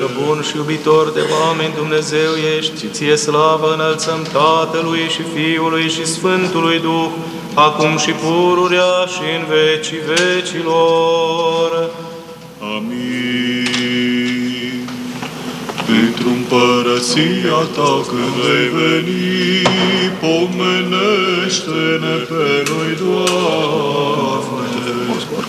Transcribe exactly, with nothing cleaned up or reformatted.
Bun și iubitor de oameni Dumnezeu ești, și ție slavă înălțăm Tatălui și Fiului și Sfântului Duh, acum și pururea și în vecii vecilor. Amin. Pentru împărăția ta când vei veni, pomenește-ne pe noi, Doamne.